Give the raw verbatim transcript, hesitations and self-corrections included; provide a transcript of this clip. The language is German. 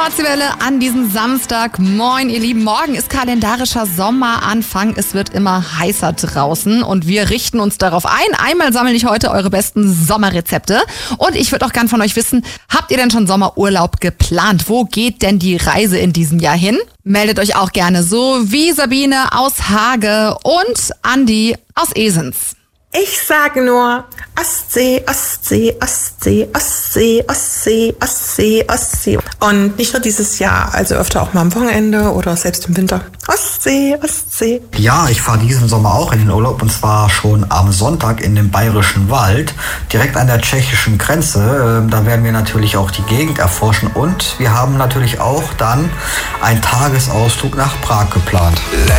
Nordseewelle an diesem Samstag. Moin, ihr Lieben. Morgen ist kalendarischer Sommeranfang. Es wird immer heißer draußen und wir richten uns darauf ein. Einmal sammle ich heute eure besten Sommerrezepte und ich würde auch gern von euch wissen, habt ihr denn schon Sommerurlaub geplant? Wo geht denn die Reise in diesem Jahr hin? Meldet euch auch gerne, so wie Sabine aus Hage und Andi aus Esens. Ich sage nur Ostsee, Ostsee, Ostsee, Ostsee, Ostsee, Ostsee, Ostsee. Und nicht nur dieses Jahr, also öfter auch mal am Wochenende oder selbst im Winter. Ostsee, Ostsee. Ja, ich fahre diesen Sommer auch in den Urlaub und zwar schon am Sonntag in den Bayerischen Wald, direkt an der tschechischen Grenze. Da werden wir natürlich auch die Gegend erforschen und wir haben natürlich auch dann einen Tagesausflug nach Prag geplant.